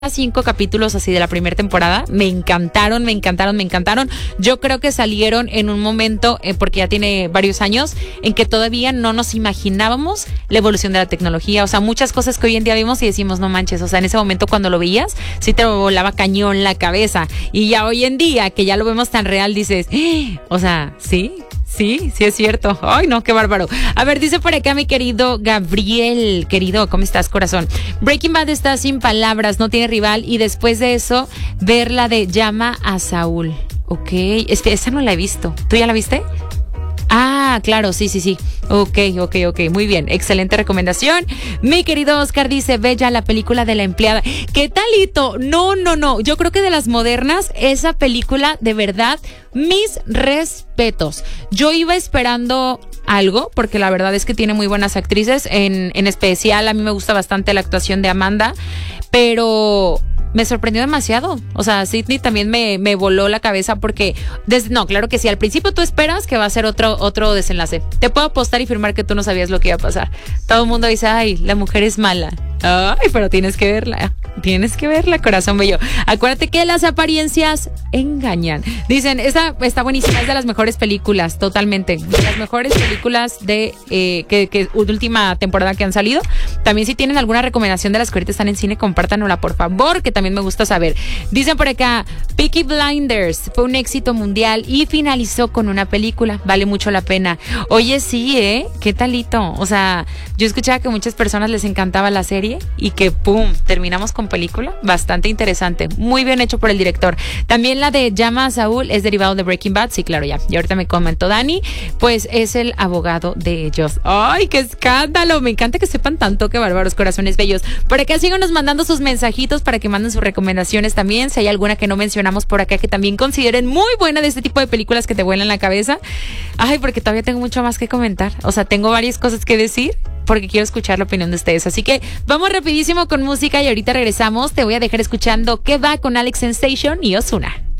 5 capítulos así de la primera temporada. Me encantaron. Yo creo que salieron en un momento, porque ya tiene varios años, en que todavía no nos imaginábamos la evolución de la tecnología. O sea, muchas cosas que hoy en día vimos y decimos, no manches. O sea, en ese momento cuando lo veías, sí te volaba cañón la cabeza. Y ya hoy en día, que ya lo vemos tan real, dices, o sea, sí es cierto. Ay, no, qué bárbaro. A ver, dice por acá mi querido Gabriel. Querido, ¿cómo estás, corazón? Breaking Bad está sin palabras, no tiene rival. Y después de eso, ver la de Llama a Saúl. Ok, esa no la he visto. ¿Tú ya la viste? Ah, claro, sí. Ok, muy bien, excelente recomendación. Mi querido Oscar dice, ve ya la película de La Empleada. ¿Qué talito? No, yo creo que de las modernas, esa película, de verdad, mis respetos. Yo iba esperando algo, porque la verdad es que tiene muy buenas actrices, en especial a mí me gusta bastante la actuación de Amanda, pero me sorprendió demasiado. O sea, Sydney también me voló la cabeza porque no, claro que sí, al principio tú esperas que va a ser otro desenlace. Te puedo apostar y firmar que tú no sabías lo que iba a pasar. Todo el mundo dice, ay, la mujer es mala. Ay, pero tienes que verla, corazón bello. Acuérdate que las apariencias engañan. Dicen, esta está buenísima, es de las mejores películas, totalmente. De las mejores películas de que última temporada que han salido. También si tienen alguna recomendación de las que ahorita están en cine, compártanosla, por favor, que también me gusta saber. Dicen por acá, Peaky Blinders fue un éxito mundial y finalizó con una película. Vale mucho la pena. Oye, sí, ¿qué talito? O sea, yo escuchaba que a muchas personas les encantaba la serie y que pum, terminamos con película. Bastante interesante, muy bien hecho por el director. También la de Llama a Saúl es derivado de Breaking Bad, sí, claro, ya. Y ahorita me comentó Dani, pues es el abogado de ellos. ¡Ay, qué escándalo! Me encanta que sepan tanto, qué bárbaros, corazones bellos. Por acá síganos mandando sus mensajitos para que manden sus recomendaciones también. Si hay alguna que no mencionamos por acá que también consideren muy buena de este tipo de películas que te vuelan la cabeza. Ay, porque todavía tengo mucho más que comentar. O sea, tengo varias cosas que decir, porque quiero escuchar la opinión de ustedes. Así que vamos rapidísimo con música y ahorita regresamos. Te voy a dejar escuchando ¿Qué va? Con Alex Sensation y Ozuna.